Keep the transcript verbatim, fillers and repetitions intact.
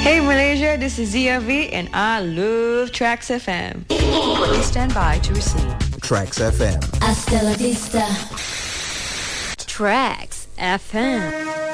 Hey Malaysia, this is Zia V and I love Trax F M. Please stand by to receive. Trax F M. Hasta la vista. Trax F M.